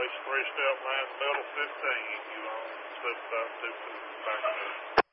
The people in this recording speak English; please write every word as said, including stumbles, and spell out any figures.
Place three step line, middle fifteen, you on, seven five two two, back up.